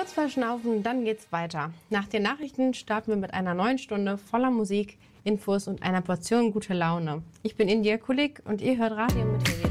Kurz verschnaufen, dann geht's weiter. Nach den Nachrichten starten wir mit einer neuen Stunde voller Musik, Infos und einer Portion gute Laune. Ich bin India Kulik und ihr hört Radio mit Helene.